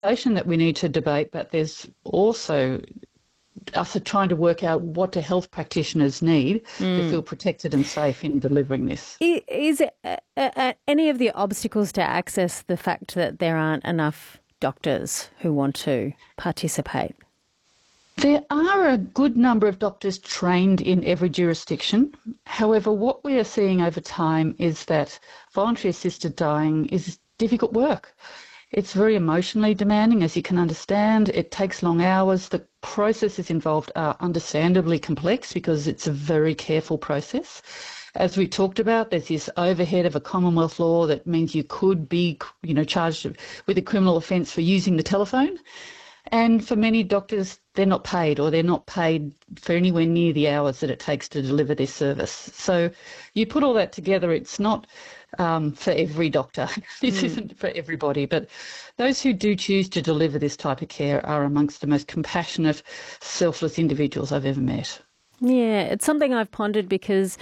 legislation that we need to debate, but there's also us trying to work out what do health practitioners need to feel protected and safe in delivering this. Is any of the obstacles to access the fact that there aren't enough doctors who want to participate? There are a good number of doctors trained in every jurisdiction. However, what we are seeing over time is that voluntary assisted dying is difficult work. It's very emotionally demanding, as you can understand. It takes long hours. The processes involved are understandably complex because it's a very careful process. As we talked about, there's this overhead of a Commonwealth law that means you could be, charged with a criminal offence for using the telephone. And for many doctors, they're not paid, or they're not paid for anywhere near the hours that it takes to deliver this service. So you put all that together, it's not for every doctor. This isn't for everybody, but those who do choose to deliver this type of care are amongst the most compassionate, selfless individuals I've ever met. Yeah, it's something I've pondered because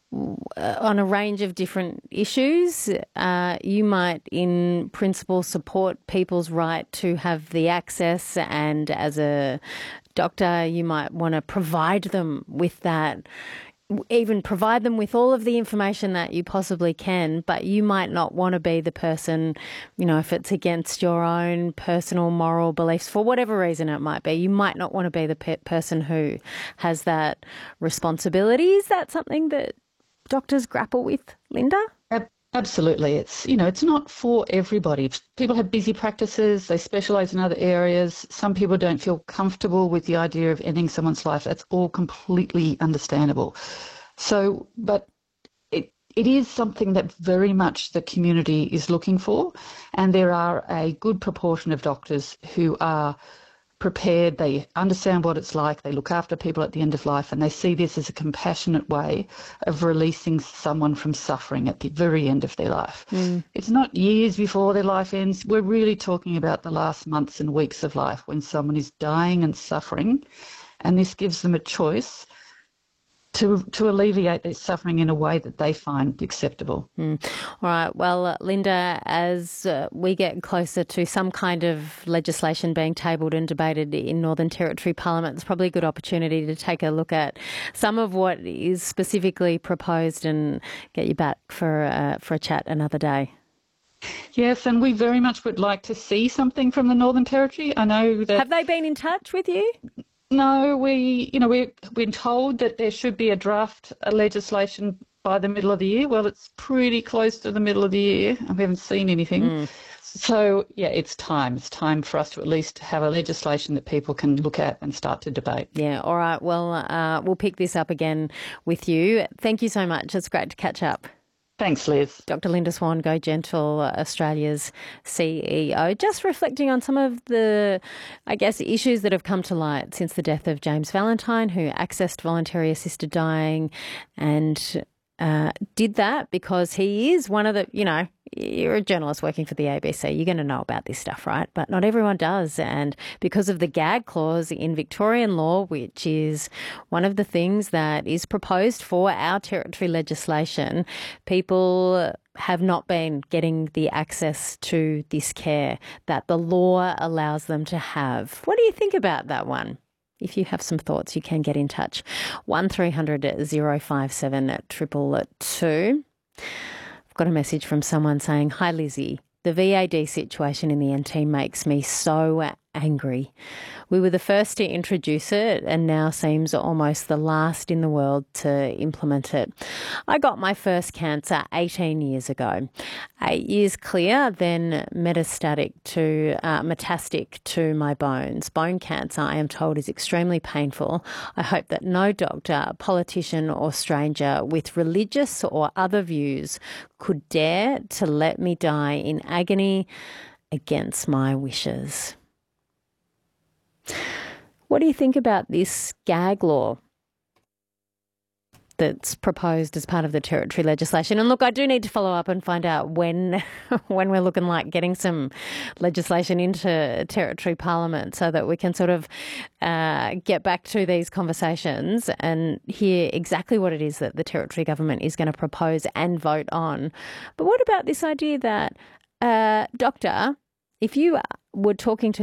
on a range of different issues, you might in principle support people's right to have the access, and as a doctor you might want to provide them with that, even provide them with all of the information that you possibly can, but you might not want to be the person, if it's against your own personal moral beliefs, for whatever reason it might be, you might not want to be the person who has that responsibility. Is that something that doctors grapple with, Linda? Absolutely. It's not for everybody. People have busy practices. They specialise in other areas. Some people don't feel comfortable with the idea of ending someone's life. That's all completely understandable. So, but it is something that very much the community is looking for. And there are a good proportion of doctors who are prepared, they understand what it's like, they look after people at the end of life, and they see this as a compassionate way of releasing someone from suffering at the very end of their life. It's not years before their life ends. We're really talking about the last months and weeks of life when someone is dying and suffering, and this gives them a choice to alleviate their suffering in a way that they find acceptable. All right. Well, Linda, as we get closer to some kind of legislation being tabled and debated in Northern Territory Parliament, it's probably a good opportunity to take a look at some of what is specifically proposed and get you back for a chat another day. Yes, and we very much would like to see something from the Northern Territory. I know that... Have they been in touch with you? No, we've been told that there should be a draft legislation by the middle of the year. Well, it's pretty close to the middle of the year, and we haven't seen anything. So, yeah, it's time. It's time for us to at least have a legislation that people can look at and start to debate. Yeah, all right. Well, we'll pick this up again with you. Thank you so much. It's great to catch up. Thanks, Liz. Dr. Linda Swan, Go Gentle, Australia's CEO, just reflecting on some of the, issues that have come to light since the death of James Valentine, who accessed voluntary assisted dying and did that because he is one of the, you're a journalist working for the ABC, you're going to know about this stuff, right? But not everyone does. And because of the gag clause in Victorian law, which is one of the things that is proposed for our territory legislation, people have not been getting the access to this care that the law allows them to have. What do you think about that one? If you have some thoughts, you can get in touch. 1300 057 222. I've got a message from someone saying, "Hi Lizzie, the VAD situation in the NT makes me so angry. We were the first to introduce it and now seems almost the last in the world to implement it. I got my first cancer 18 years ago. 8 years clear, then metastatic to my bones. Bone cancer, I am told, is extremely painful. I hope that no doctor, politician or stranger with religious or other views could dare to let me die in agony against my wishes." What do you think about this gag law that's proposed as part of the territory legislation? And look, I do need to follow up and find out when we're looking like getting some legislation into territory parliament so that we can sort of get back to these conversations and hear exactly what it is that the territory government is going to propose and vote on. But what about this idea that a doctor If you were talking to